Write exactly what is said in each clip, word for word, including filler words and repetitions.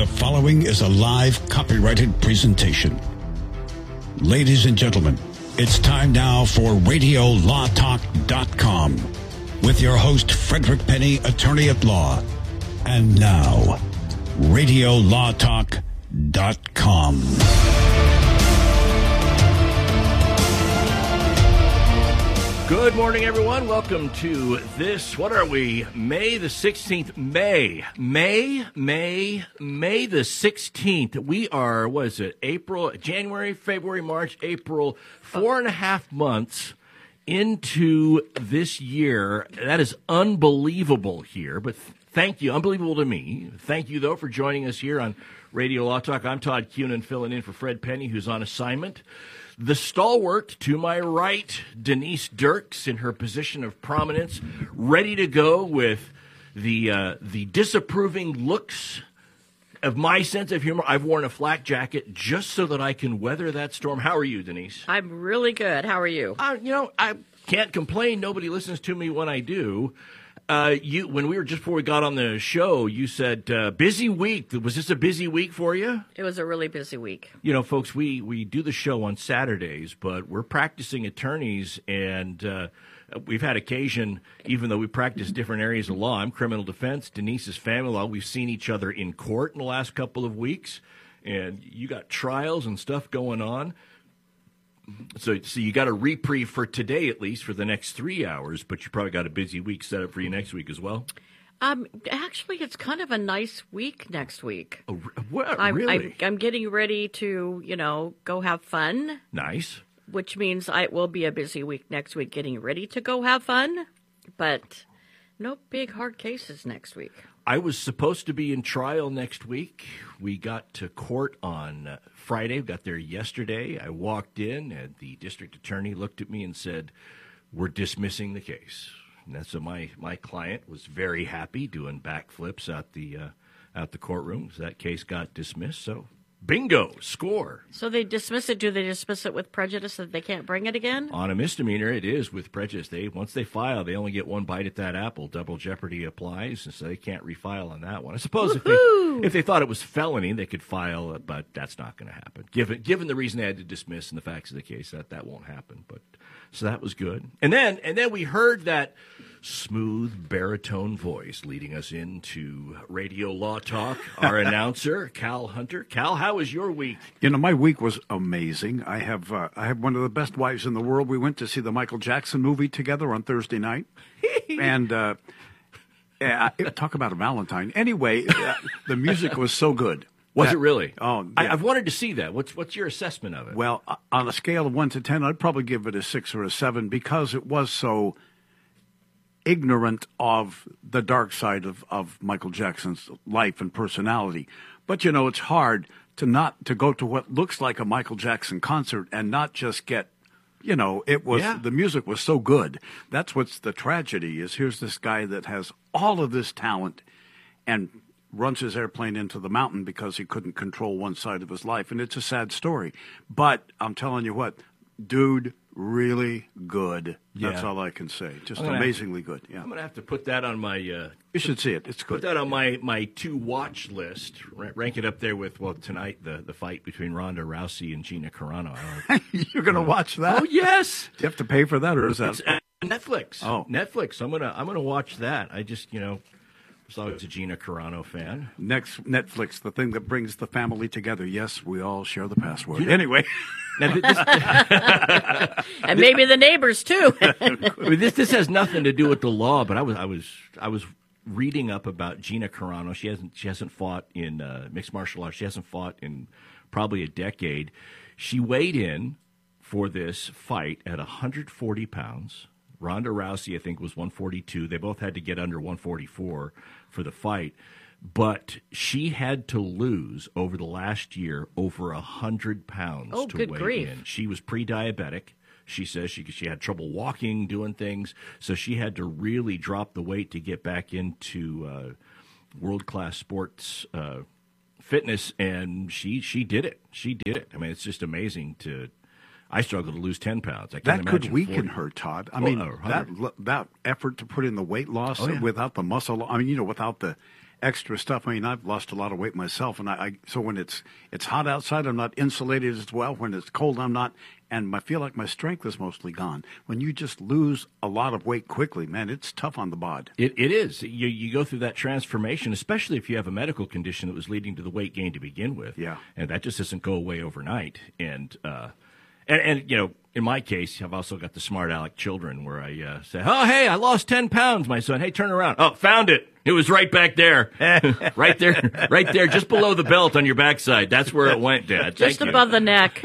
The following is a live copyrighted presentation. Ladies and gentlemen, it's time now for radio law talk dot com with your host, Frederick Penny, attorney at law. And now, radio law talk dot com. Good morning, everyone. Welcome to this, what are we, May the sixteenth, May, May, May, May the sixteenth. We are, what is it, April, January, February, March, April, four and a half months into this year. That is unbelievable here, but thank you, unbelievable to me. Thank you, though, for joining us here on Radio Law Talk. I'm Todd Cunin, filling in for Fred Penny, who's on assignment. The stalwart to my right, Denise Dirks, in her position of prominence, ready to go with the uh, the disapproving looks of my sense of humor. I've worn a flak jacket just so that I can weather that storm. How are you, Denise? I'm really good. How are you? Uh, you know, I can't complain. Nobody listens to me when I do. Uh, you, when we were just before we got on the show, you said uh, busy week. Was this a busy week for you? It was a really busy week. You know, folks, we, we do the show on Saturdays, but we're practicing attorneys, and uh, we've had occasion, even though we practice different areas of law. I'm criminal defense. Denise is family law. We've seen each other in court in the last couple of weeks, and you got trials and stuff going on. So, so you got a reprieve for today, at least for the next three hours. But you probably got a busy week set up for you next week as well. Um, actually, it's kind of a nice week next week. Oh, what? I'm, Really? I'm, I'm getting ready to, you know, go have fun. Nice. Which means I will be a busy week next week, getting ready to go have fun. But no big hard cases next week. I was supposed to be in trial next week. We got to court on uh, Friday. We got there yesterday. I walked in, and the district attorney looked at me and said, "We're dismissing the case." And that's so my my client was very happy, doing backflips out the uh, out the courtroom. So that case got dismissed. So bingo, score. So they dismiss it. Do they dismiss it with prejudice that they can't bring it again? On a misdemeanor, it is with prejudice. They once they file, they only get one bite at that apple. Double jeopardy applies, and so they can't refile on that one. I suppose if they, if they thought it was felony, they could file, but that's not going to happen. Given given the reason they had to dismiss and the facts of the case, that that won't happen. But so that was good. And then and then we heard that smooth baritone voice leading us into Radio Law Talk. Our announcer, Cal Hunter. Cal, how was your week? You know, my week was amazing. I have uh, I have one of the best wives in the world. We went to see the Michael Jackson movie together on Thursday night, and uh, uh, talk about a Valentine. Anyway, uh, the music was so good. Was that, it really? Oh, yeah. I, I've wanted to see that. What's what's your assessment of it? Well, uh, on a scale of one to ten, I'd probably give it a six or a seven because it was so ignorant of the dark side of, of Michael Jackson's life and personality. But, you know, it's hard to not to go to what looks like a Michael Jackson concert and not just get, you know, it was yeah. the music was so good. That's what's the tragedy is here's this guy that has all of this talent and runs his airplane into the mountain because he couldn't control one side of his life. And it's a sad story. But I'm telling you what, dude, really good. That's yeah. all I can say. Just gonna, amazingly good. Yeah, I'm going to have to put that on my. Uh, you should see it. It's good. Put that on my, my to watch list. Rank it up there with well tonight the, the fight between Ronda Rousey and Gina Carano. You're going to watch that? Oh yes. Do you have to pay for that, or is that it's, uh, Netflix? Oh, Netflix. I'm gonna I'm gonna watch that. I just you know. was always a Gina Carano fan. Next, Netflix, the thing that brings the family together. Yes, we all share the password. You know, anyway. Now, this, and maybe the neighbors, too. this this has nothing to do with the law, but I was I was I was reading up about Gina Carano. She hasn't she hasn't fought in uh, mixed martial arts. She hasn't fought in probably a decade. She weighed in for this fight at one hundred forty pounds. Ronda Rousey, I think, was one forty-two. They both had to get under one forty-four for the fight. But she had to lose over the last year over one hundred pounds oh, to good weigh grief. in. She was pre-diabetic. She says she she had trouble walking, doing things. So she had to really drop the weight to get back into uh, world-class sports uh, fitness. And she, she did it. She did it. I mean, it's just amazing to – I struggle to lose ten pounds. I can't that could weaken forty. her, Todd. I well, mean, uh, that that effort to put in the weight loss oh, yeah. without the muscle. I mean, you know, without the extra stuff. I mean, I've lost a lot of weight myself, and I, I so when it's it's hot outside, I'm not insulated as well. When it's cold, I'm not, and I feel like my strength is mostly gone. When you just lose a lot of weight quickly, man, it's tough on the bod. It, it is. You you go through that transformation, especially if you have a medical condition that was leading to the weight gain to begin with. Yeah, and that just doesn't go away overnight. And uh, and and you know, in my case, I've also got the smart aleck children where I uh, say, "Oh, hey, I lost ten pounds." My son, "Hey, turn around." "Oh, found it. It was right back there, right there, right there, just below the belt on your backside. That's where it went, Dad. Just Thank above you." the neck.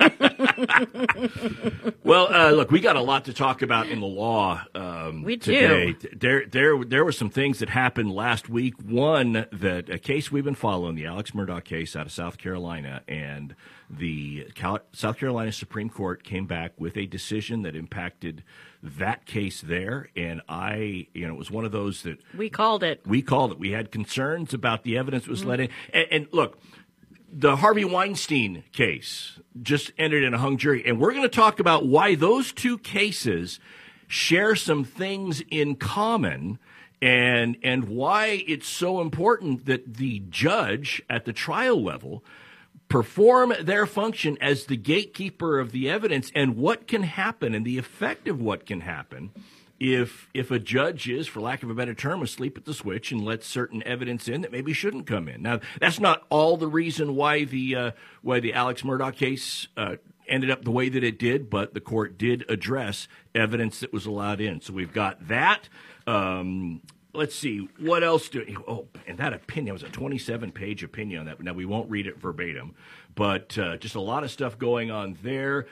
Well, uh, look, we got a lot to talk about in the law um, we do. today. There, there, there were some things that happened last week. One, that a case we've been following, the Alex Murdaugh case out of South Carolina, and the Cal- South Carolina Supreme Court came back with a decision that impacted that case there. And I, you know, it was one of those that we called it. We called it. We had concerns about the evidence that was mm-hmm. let in. And, and look, the Harvey Weinstein case just ended in a hung jury. And we're going to talk about why those two cases share some things in common, and and why it's so important that the judge at the trial level perform their function as the gatekeeper of the evidence, and what can happen and the effect of what can happen if if a judge is, for lack of a better term, asleep at the switch and lets certain evidence in that maybe shouldn't come in. Now, that's not all the reason why the uh, why the Alex Murdaugh case uh, ended up the way that it did, but the court did address evidence that was allowed in. So we've got that. Um, let's see, what else do – oh, and that opinion was a twenty-seven page opinion on that. Now, we won't read it verbatim, but uh, just a lot of stuff going on there.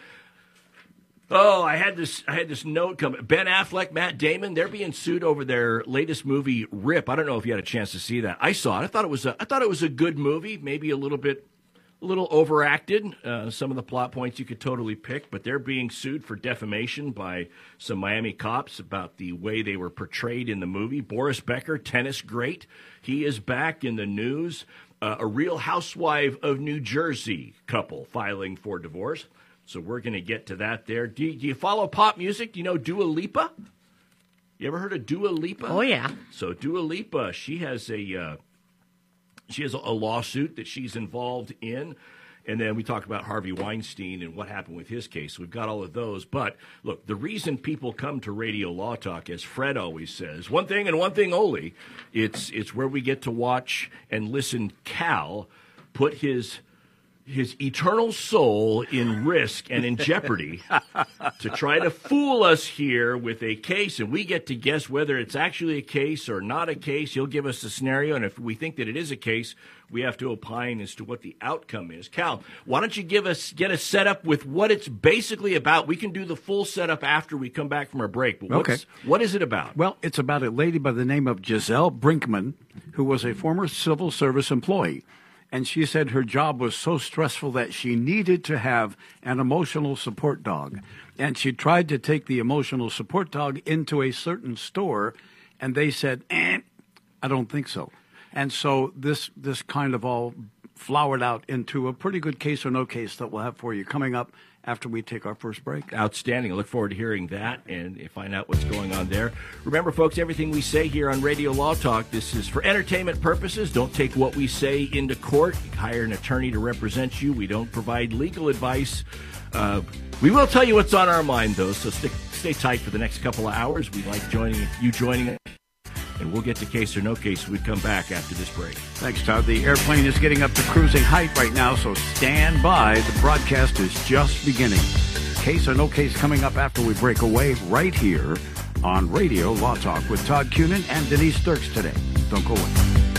Oh, I had this. I had this note come. Ben Affleck, Matt Damon, they're being sued over their latest movie, Rip. I don't know if you had a chance to see that. I saw it. I thought it was. A, I thought it was a good movie. Maybe a little bit, a little overacted. Uh, some of the plot points you could totally pick, but they're being sued for defamation by some Miami cops about the way they were portrayed in the movie. Boris Becker, tennis great, he is back in the news. Uh, a Real Housewife of New Jersey couple filing for divorce. So we're going to get to that there. Do you, do you follow pop music? Do you know Dua Lipa? You ever heard of Dua Lipa? Oh, yeah. So Dua Lipa, she has a uh, she has a, a lawsuit that she's involved in. And then we talk about Harvey Weinstein and what happened with his case. We've got all of those. But, look, the reason people come to Radio Law Talk, as Fred always says, one thing and one thing only, it's it's where we get to watch and listen Cal put his his eternal soul in risk and in jeopardy to try to fool us here with a case, and we get to guess whether it's actually a case or not a case. He'll give us a scenario, and if we think that it is a case, we have to opine as to what the outcome is. Cal, why don't you give us get us set up with what it's basically about? We can do the full setup after we come back from our break. But what's, okay. What is it about? Well, it's about a lady by the name of Giselle Brinkman, who was a former civil service employee. And she said her job was so stressful that she needed to have an emotional support dog. And she tried to take the emotional support dog into a certain store, and they said, eh, I don't think so. And so this this kind of all flowered out into a pretty good case or no case that we'll have for you coming up after we take our first break. Outstanding. I look forward to hearing that and find out what's going on there. Remember, folks, everything we say here on Radio Law Talk, this is for entertainment purposes. Don't take what we say into court. Hire an attorney to represent you. We don't provide legal advice. Uh, we will tell you what's on our mind, though, so stick, stay tight for the next couple of hours. We like joining you joining us. And we'll get to case or no case when we come back after this break. Thanks, Todd. The airplane is getting up to cruising height right now, so stand by. The broadcast is just beginning. Case or no case coming up after we break away right here on Radio Law Talk with Todd Cunin and Denise Dirks today. Don't go away.